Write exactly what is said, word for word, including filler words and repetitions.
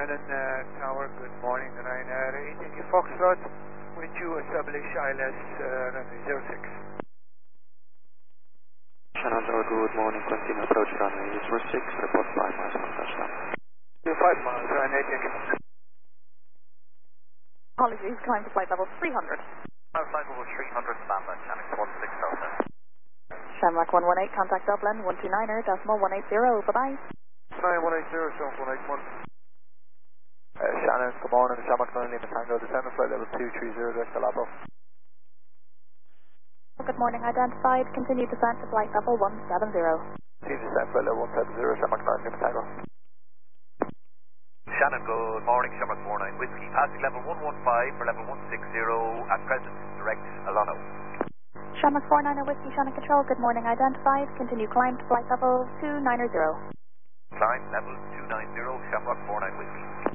Shannon uh, Tower, good morning, Ryanair eighteen Foxtrot, with you establish I L S uh, runway zero six. Shannon Tower, good morning, continue approach runway zero six, report five miles from touchdown. five miles, Ryanair eighteen. Apologies, climb to flight level three hundred. Flight level three hundred, standby, Shamrock one six Delta. Shamrock one one eight, contact Dublin, one two niner, decimal one eight zero, bye-bye. nine one eight zero, Shamrock one eight one. Uh, Shannon, good morning, Shamrock nine Lima Tango, descend flight level two three zero, direct to Labo. Good morning, identified, continue descent to flight level one seven zero. Team descend flight level one seven zero, Shamrock nine Lima Tango. Shannon, good morning, Shamrock four nine Whiskey, passing level one one five for level one six zero, at present, direct Alano. Shamrock four niner Whiskey, Shannon Control, good morning, identified, continue climb to flight level two niner zero. Climb level two nine zero, Shamrock four nine Whiskey.